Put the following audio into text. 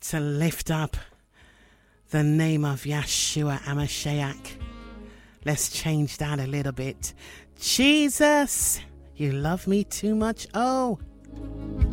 to lift up the name of Yeshua HaMashiach. Let's change that a little bit. Jesus, you love me too much. Oh.